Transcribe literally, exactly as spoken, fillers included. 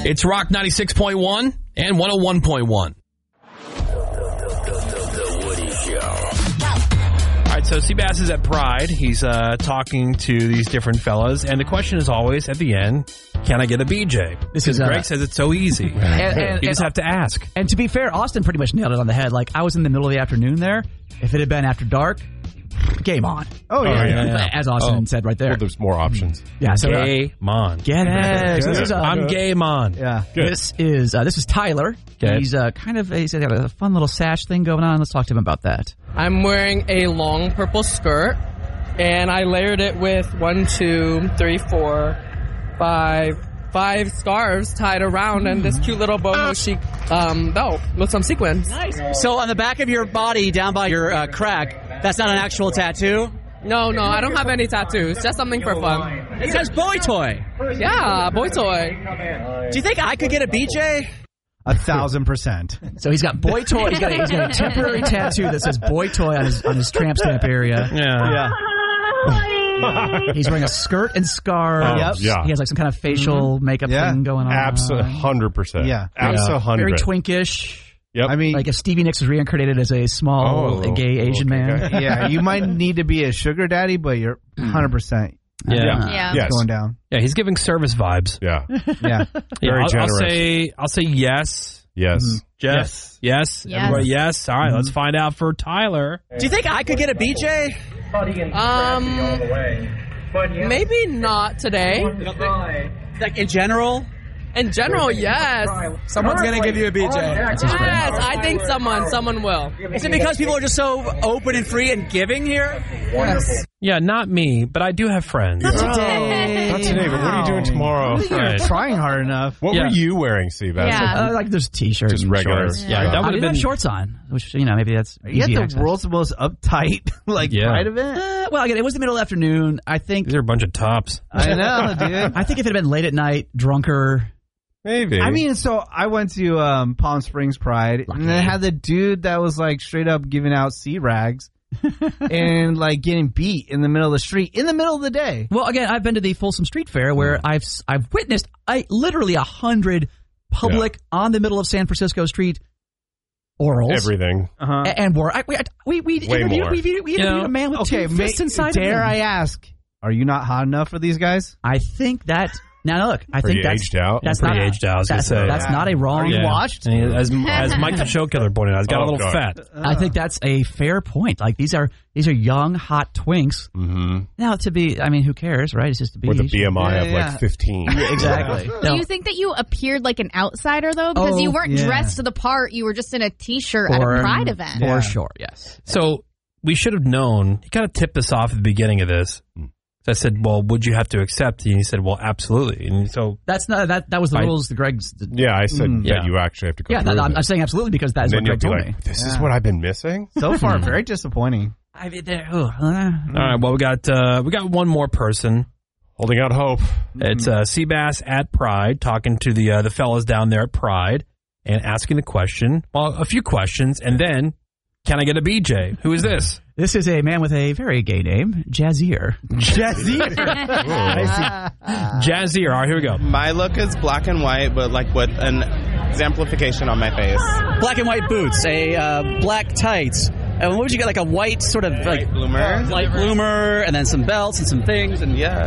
It's Rock ninety-six point one and one oh one point one. All right, so Seabass is at Pride. He's uh, talking to these different fellas, and the question is always at the end, can I get a B J? This Because is, uh, Greg says it's so easy. And, and, you just and, have to ask. And to be fair, Austin pretty much nailed it on the head. Like, I was in the middle of the afternoon there. If it had been after dark, game on. Oh, yeah. Oh, yeah, yeah. As Austin Oh. said right there. Well, there's more options. Yeah, so uh, Gay Mon. get it. So this is, uh, I'm Gay Mon. Yeah. Good. This is uh, this is Tyler. Okay. He's uh, kind of he's got a fun little sash thing going on. Let's talk to him about that. I'm wearing a long purple skirt, and I layered it with one, two, three, four, five, five scarves tied around, and this cute little boho chic um, belt with some sequins. Nice. So on the back of your body, down by your uh, crack, that's not an actual tattoo? No, no, I don't have any tattoos. Just something for fun. It says boy toy. Yeah, boy toy. Do you think I could get a B J? A thousand percent. So he's got boy toy. He's got a, he's got a temporary tattoo that says boy toy on his on his tramp stamp area. Yeah. Yeah. He's wearing a skirt and scarf. Oh, Yep. yeah. He has like some kind of facial makeup Yeah. thing going on. Absolutely, one hundred percent. Yeah. Absolutely. Very twinkish. Yep. I mean, Like if Stevie Nicks was reincarnated as a small Oh, gay Asian okay, man. guy. yeah, you might need to be a sugar daddy, but you're one hundred percent Yeah. Uh, Yeah. Yes. going down. Yeah, he's giving service vibes. Yeah. Yeah. Yeah, Very I'll, generous. I'll say, I'll say yes. Yes. Jeff? Yes. Yes. Everybody, yes. All right, let's find out for Tyler. Do you think I could get a B J? Um, maybe not today. Like in general? In general, yes. Someone's going to give you a B J. Yes, I think someone, someone will. Is it because people are just so open and free and giving here? Yes. Yeah, not me, but I do have friends. Not today. Not today, but what are you doing tomorrow? Right. Trying hard enough. What Yeah. were you wearing, Seabass? Yeah. Uh, like there's t-shirts, Just and regular. shorts. Yeah, that I would have didn't have been. shorts on, which you know maybe that's You easy had the access. world's most uptight, like, Yeah. pride event? Uh, well, again, it was the middle of the afternoon. I think. These are a bunch of tops. I know, dude. I think if it had been late at night, drunker. Maybe. I mean, so I went to um, Palm Springs Pride, and they had the dude that was like straight up giving out sea rags and like getting beat in the middle of the street in the middle of the day. Well, again, I've been to the Folsom Street Fair where I've I've witnessed I literally a hundred public on the middle of San Francisco Street orals. everything. Uh-huh. A- and war. I, we we we Way interviewed, more. we, we, we interviewed You know, a man with Okay, two ma- fists inside dare of him. I ask, are you not hot enough for these guys? I think that now look, I Are think you that's aged out? that's Pretty not aged out, I was gonna that's, say. that's not a wrong. Are you Yeah. washed? And he- as as Mike the Show Killer pointed out, he's got a Oh, little God. fat. I think that's a fair point. Like these are these are young hot twinks. Mm-hmm. Now to be, I mean, who cares, right? It's just to be With a B M I Yeah, of yeah. like fifteen. exactly. Do No. you think that you appeared like an outsider, though? Because Oh, you weren't yeah. dressed to the part. You were just in a T-shirt at For- a Pride event. For Yeah. sure, yes. So we should have known. He kind of tipped us off at the beginning of this. So I said, well, would you have to accept? And he said, well, absolutely. And so That's not that. That was the I- rules. The Greg's. Yeah, I said Mm. that Yeah. you actually have to go Yeah, through that, I'm, with I'm it. saying absolutely because that's And what then you'll Greg be told like, me. this is Yeah. what I've been missing? So far, very disappointing. I mean, there- oh, uh, all right. Well, we got uh, we got one more person. Holding out hope. It's uh, Seabass at Pride talking to the uh, the fellas down there at Pride and asking the question. Well, a few questions, and then can I get a B J? Who is this? This is a man with a very gay name, Jazir. Jazzy. Jazzy. All right, here we go. My look is black and white, but like with an exemplification on my face. Black and white boots, a uh, black tights. And what would you get? Like a white sort of like Bloomer. light bloomer, and then some belts and some things. And Yeah.